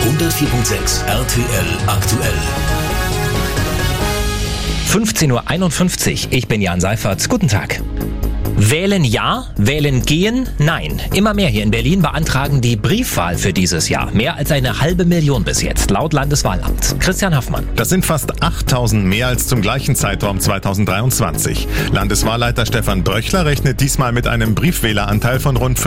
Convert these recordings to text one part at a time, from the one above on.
104.6 RTL aktuell. 15.51 Uhr, ich bin Jan Seifert. Guten Tag. Wählen ja, wählen gehen nein. Immer mehr hier in Berlin beantragen die Briefwahl für dieses Jahr. Mehr als 500.000 bis jetzt, laut Landeswahlamt. Christian Haffmann. Das sind fast 8.000 mehr als zum gleichen Zeitraum 2023. Landeswahlleiter Stefan Bröchler rechnet diesmal mit einem Briefwähleranteil von rund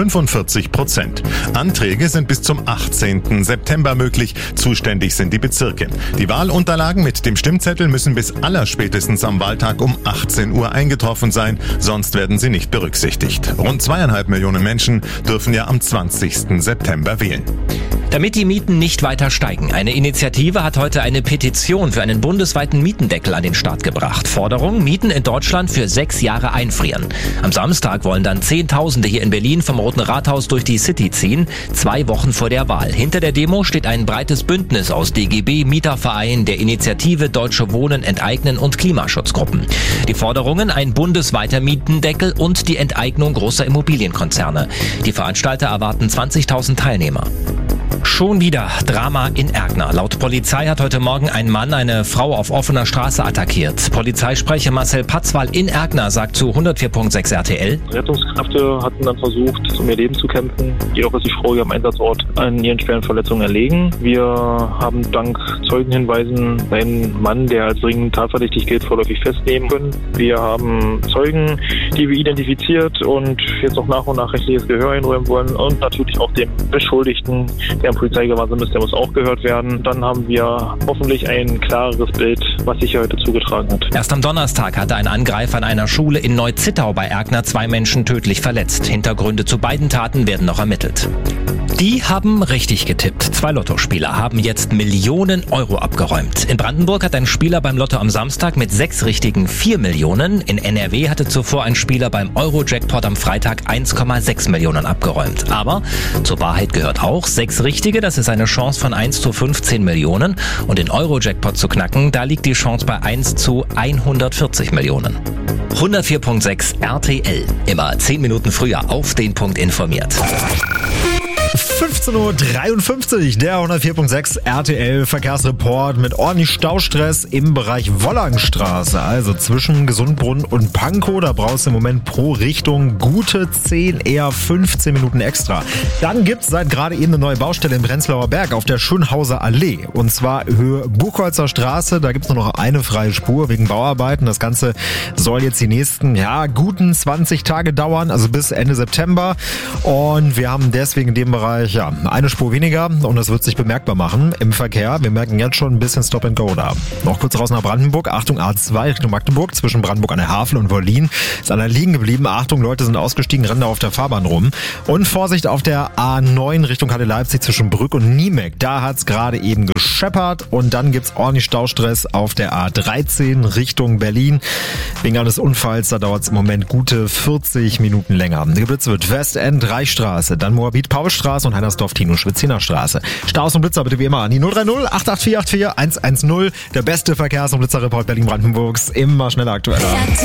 45%. Anträge sind bis zum 18. September möglich. Zuständig sind die Bezirke. Die Wahlunterlagen mit dem Stimmzettel müssen bis allerspätestens am Wahltag um 18 Uhr eingetroffen sein, sonst werden sie nicht berücksichtigt. Rund 2,5 Millionen Menschen dürfen ja am 20. September wählen. Damit die Mieten nicht weiter steigen. Eine Initiative hat heute eine Petition für einen bundesweiten Mietendeckel an den Start gebracht. Forderung: Mieten in Deutschland für 6 Jahre einfrieren. Am Samstag wollen dann Zehntausende hier in Berlin vom Roten Rathaus durch die City ziehen, 2 Wochen vor der Wahl. Hinter der Demo steht ein breites Bündnis aus DGB, Mieterverein, der Initiative Deutsche Wohnen enteignen und Klimaschutzgruppen. Die Forderungen: ein bundesweiter Mietendeckel und die Enteignung großer Immobilienkonzerne. Die Veranstalter erwarten 20.000 Teilnehmer. Schon wieder Drama in Erkner. Laut Polizei hat heute Morgen ein Mann eine Frau auf offener Straße attackiert. Polizeisprecher Marcel Patzwal in Erkner sagt zu 104.6 RTL: Rettungskräfte hatten dann versucht, um ihr Leben zu kämpfen. Jedoch ist die Frau hier am Einsatzort an ihren schweren Verletzungen erlegen. Wir haben dank Zeugenhinweisen einen Mann, der als dringend tatverdächtig gilt, vorläufig festnehmen können. Wir haben Zeugen, die wir identifiziert und jetzt auch nach und nach rechtliches Gehör einräumen wollen, und natürlich auch dem Beschuldigten, der am Polizeigewahrsam ist, der muss auch gehört werden. Dann haben wir hoffentlich ein klareres Bild, was sich hier heute zugetragen hat. Erst am Donnerstag hatte ein Angreifer an einer Schule in Neu-Zittau bei Erkner 2 Menschen tödlich verletzt. Hintergründe zu beiden Taten werden noch ermittelt. Die haben richtig getippt. 2 Lottospieler haben jetzt Millionen Euro abgeräumt. In Brandenburg hat ein Spieler beim Lotto am Samstag mit 6 Richtigen 4 Millionen. In NRW hatte zuvor ein Spieler beim Euro-Jackpot am Freitag 1,6 Millionen abgeräumt. Aber zur Wahrheit gehört auch: 6 Richtige, das ist eine Chance von 1 zu 15 Millionen. Und den Euro-Jackpot zu knacken, da liegt die Chance bei 1 zu 140 Millionen. 104.6 RTL. Immer 10 Minuten früher auf den Punkt informiert. 15.53 Uhr, der 104.6 RTL Verkehrsreport mit ordentlich Staustress im Bereich Wollangstraße, also zwischen Gesundbrunnen und Pankow. Da brauchst du im Moment pro Richtung gute 10, eher 15 Minuten extra. Dann gibt's seit gerade eben eine neue Baustelle im Prenzlauer Berg auf der Schönhauser Allee. Und zwar Höhe Buchholzer Straße. Da gibt's nur noch eine freie Spur wegen Bauarbeiten. Das Ganze soll jetzt die nächsten, guten 20 Tage dauern, also bis Ende September. Und wir haben deswegen in dem Bereich eine Spur weniger, und das wird sich bemerkbar machen im Verkehr. Wir merken jetzt schon ein bisschen Stop and Go da. Noch kurz raus nach Brandenburg. Achtung, A2 Richtung Magdeburg zwischen Brandenburg an der Havel und Wollin ist einer liegen geblieben. Achtung, Leute sind ausgestiegen, rennen da auf der Fahrbahn rum. Und Vorsicht auf der A9 Richtung Halle Leipzig zwischen Brück und Niemek. Da hat's gerade eben gescheppert, und dann gibt's ordentlich Staustress auf der A13 Richtung Berlin. Wegen eines Unfalls, da dauert's im Moment gute 40 Minuten länger. Geblitzt wird Westend Reichstraße, dann Moabit-Paulstraße und Heinersdorf-Tino-Schwitziner Straße. Staus und Blitzer bitte wie immer an die 030 884 110. Der beste Verkehrs- und Blitzerreport Berlin-Brandenburgs. Immer schneller aktueller.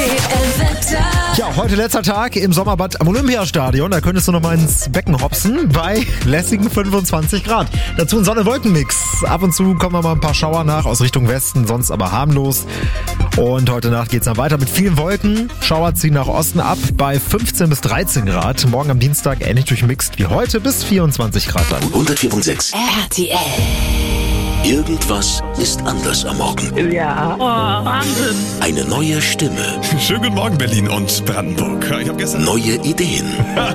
Ja, heute letzter Tag im Sommerbad am Olympiastadion. Da könntest du noch mal ins Becken hopsen bei lässigen 25 Grad. Dazu ein Sonne-Wolken-Mix. Ab und zu kommen mal ein paar Schauer nach aus Richtung Westen, sonst aber harmlos. Und heute Nacht geht's dann weiter mit vielen Wolken. Schauer ziehen nach Osten ab bei 15 bis 13 Grad. Morgen am Dienstag ähnlich durchmixt wie heute bis 24 Grad dann. 104.6 RTL. Irgendwas ist anders am Morgen. Ja. Oh, Wahnsinn. Eine neue Stimme. Schönen guten Morgen, Berlin und Brandenburg. Ich habe gestern Neue Ideen.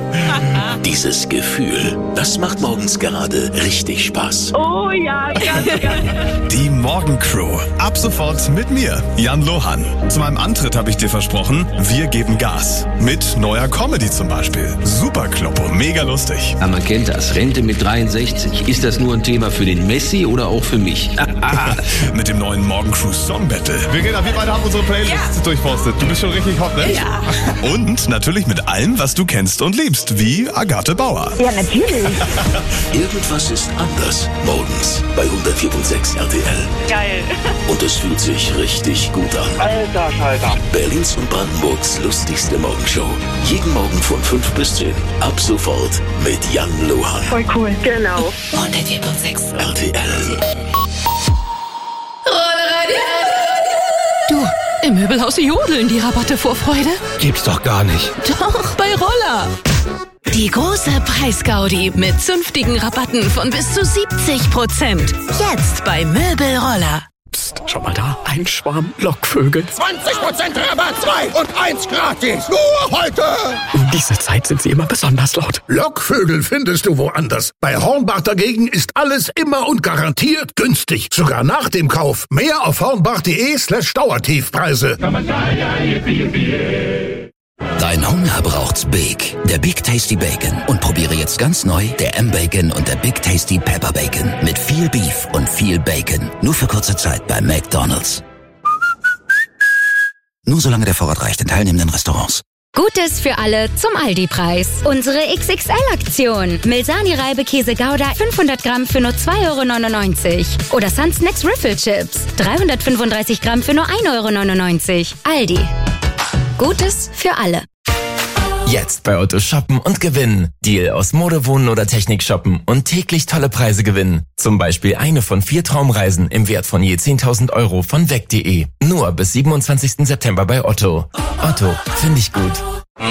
Dieses Gefühl, das macht morgens gerade richtig Spaß. Oh ja, ganz. die Morgencrew. Ab sofort mit mir, Jan Lohan. Zu meinem Antritt habe ich dir versprochen, wir geben Gas. Mit neuer Comedy zum Beispiel. Super Kloppo, mega lustig. Ja, man kennt das. Rente mit 63. Ist das nur ein Thema für den Messi oder auch für für mich. Mit dem neuen Morgencrew Song Battle. Verena, wir beide haben unsere Playlist durchforstet. Du bist schon richtig hot, ne? Ja. Und natürlich mit allem, was du kennst und liebst, wie Agathe Bauer. Ja, natürlich. Irgendwas ist anders. Morgens bei 104.6 RTL. Geil. Und es fühlt sich richtig gut an. Alter Schalter. Berlins und Brandenburgs lustigste Morgenshow. Jeden Morgen von 5 bis 10. Ab sofort mit Jan Lohan. Voll cool. Genau. 104.6 RTL. Du, im Möbelhaus jodeln die Rabatte vor Freude. Gibt's doch gar nicht. Doch, bei Roller. Die große Preisgaudi mit zünftigen Rabatten von bis zu 70%. Jetzt bei Möbelroller. Psst, schau mal da, ein Schwarm Lockvögel. 20% Rabatt, 2 und 1 gratis. Nur heute. Um diese Zeit sind sie immer besonders laut. Lockvögel findest du woanders. Bei Hornbach dagegen ist alles immer und garantiert günstig. Sogar nach dem Kauf. Mehr auf hornbach.de/Dauertiefpreise. Dein Hunger braucht's Big. Der Big Tasty Bacon. Und probiere jetzt ganz neu der M-Bacon und der Big Tasty Pepper Bacon. Mit viel Beef und viel Bacon. Nur für kurze Zeit bei McDonald's. Nur solange der Vorrat reicht in teilnehmenden Restaurants. Gutes für alle zum Aldi-Preis. Unsere XXL-Aktion. Milsani-Reibekäse Gouda 500 Gramm für nur 2,99 €. Oder Sun Snacks Riffle Chips 335 Gramm für nur 1,99 €. Aldi. Gutes für alle. Jetzt bei Otto shoppen und gewinnen. Deal aus Mode, Wohnen oder Technik shoppen und täglich tolle Preise gewinnen. Zum Beispiel eine von 4 Traumreisen im Wert von je 10.000 € von weg.de. Nur bis 27. September bei Otto. Otto, finde ich gut.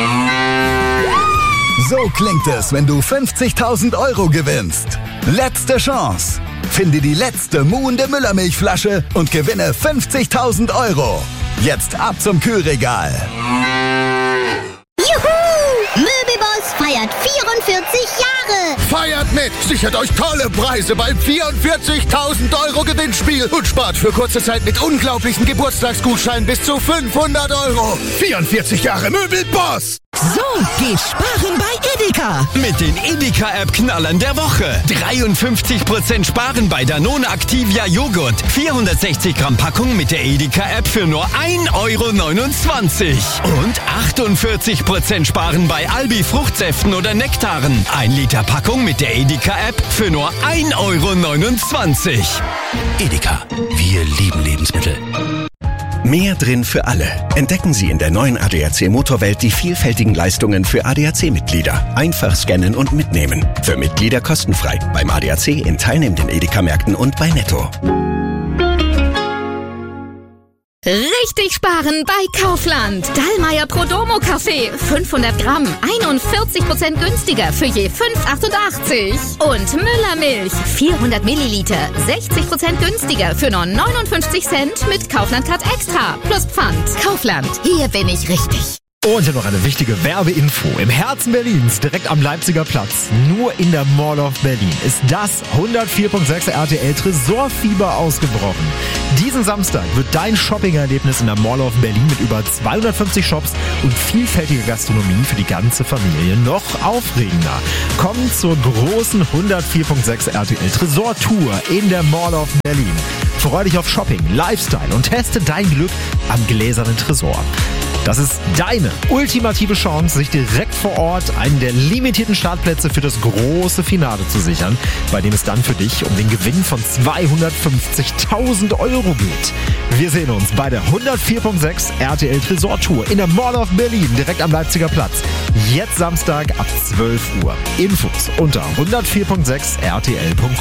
So klingt es, wenn du 50.000 € gewinnst. Letzte Chance. Finde die letzte muhende Müllermilchflasche und gewinne 50.000 €. Jetzt ab zum Kühlregal. Juhu! Möbelboss feiert 44 Jahre. Feiert mit! Sichert euch tolle Preise beim 44.000 € Gewinnspiel und spart für kurze Zeit mit unglaublichen Geburtstagsgutscheinen bis zu 500 €. 44 Jahre Möbelboss! So geht sparen bei Edeka. Mit den Edeka-App-Knallern der Woche. 53% sparen bei Danone Activia Joghurt. 460 Gramm Packung mit der Edeka-App für nur 1,29 €. Und 48% sparen bei Albi Fruchtsäften oder Nektaren. 1 Liter Packung mit der Edeka-App für nur 1,29 €. Edeka. Wir lieben Lebensmittel. Mehr drin für alle. Entdecken Sie in der neuen ADAC Motorwelt die vielfältigen Leistungen für ADAC-Mitglieder. Einfach scannen und mitnehmen. Für Mitglieder kostenfrei. Beim ADAC in teilnehmenden Edeka-Märkten und bei Netto. Richtig sparen bei Kaufland. Dallmayr Prodomo Kaffee 500 Gramm 41% günstiger für je 5,88 €. Und Müllermilch 400 Milliliter 60% günstiger für nur 59 Cent mit Kaufland Card Extra plus Pfand. Kaufland, hier bin ich richtig. Und hier noch eine wichtige Werbeinfo. Im Herzen Berlins, direkt am Leipziger Platz, nur in der Mall of Berlin, ist das 104.6 RTL Tresorfieber ausgebrochen. Diesen Samstag wird dein Shopping-Erlebnis in der Mall of Berlin mit über 250 Shops und vielfältiger Gastronomie für die ganze Familie noch aufregender. Komm zur großen 104.6 RTL Tresor-Tour in der Mall of Berlin. Freu dich auf Shopping, Lifestyle und teste dein Glück am gläsernen Tresor. Das ist deine ultimative Chance, sich direkt vor Ort einen der limitierten Startplätze für das große Finale zu sichern, bei dem es dann für dich um den Gewinn von 250.000 € geht. Wir sehen uns bei der 104.6 RTL Tresor Tour in der Mall of Berlin, direkt am Leipziger Platz. Jetzt Samstag ab 12 Uhr. Infos unter 104.6rtl.com.